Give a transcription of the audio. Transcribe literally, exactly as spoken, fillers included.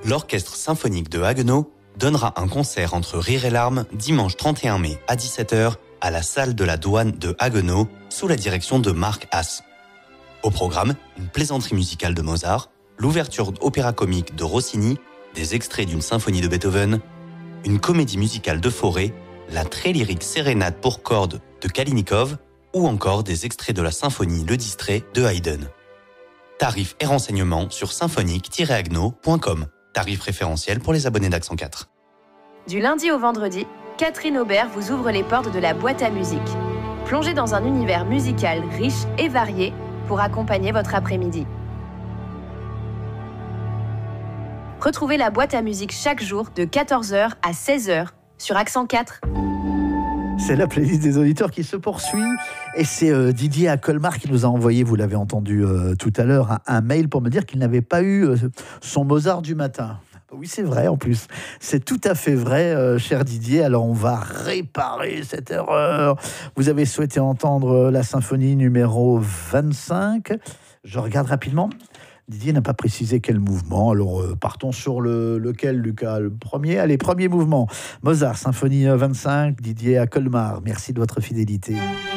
l'Orchestre symphonique de Haguenau donnera un concert entre rire et larmes dimanche trente et un mai à dix-sept heures à la salle de la douane de Haguenau sous la direction de Marc Haas. Au programme, une plaisanterie musicale de Mozart, l'ouverture opéra comique de Rossini, des extraits d'une symphonie de Beethoven, une comédie musicale de Fauré, la très lyrique sérénade pour cordes de Kalinikov ou encore des extraits de la symphonie Le Distrait de Haydn. Tarifs et renseignements sur symphonique tiret haguenau point com. Tarif préférentiel pour les abonnés d'Accent quatre. Du lundi au vendredi, Catherine Aubert vous ouvre les portes de la boîte à musique. Plongez dans un univers musical riche et varié pour accompagner votre après-midi. Retrouvez la boîte à musique chaque jour de quatorze heures à seize heures sur Accent quatre. C'est la playlist des auditeurs qui se poursuit et c'est euh, Didier à Colmar qui nous a envoyé, vous l'avez entendu euh, tout à l'heure, un, un mail pour me dire qu'il n'avait pas eu euh, son Mozart du matin. Oui, c'est vrai en plus. C'est tout à fait vrai, euh, cher Didier. Alors, on va réparer cette erreur. Vous avez souhaité entendre la symphonie numéro vingt-cinq. Je regarde rapidement. Didier n'a pas précisé quel mouvement. Alors, euh, partons sur le, lequel, Lucas? Le premier? Allez, premier mouvement. Mozart, symphonie vingt-cinq, Didier à Colmar. Merci de votre fidélité.